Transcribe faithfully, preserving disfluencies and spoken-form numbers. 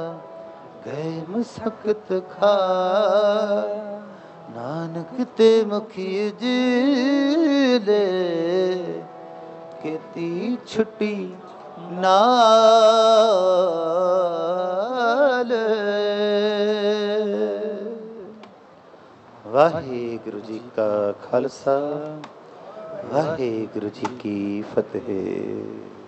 ਗਏ ਮਸਕਤ ਖਾ ਨਾਨਕ ਤੇ ਮੁਖੀ ਜਿਲੇ ਕੀਤੀ ਛੁੱਟੀ ਨਾਲ। ਵਾਹਿਗੁਰੂ ਜੀ ਕਾ ਖਾਲਸਾ, ਵਾਹਿਗੁਰੂ ਜੀ ਕੀ ਫਤਿਹ।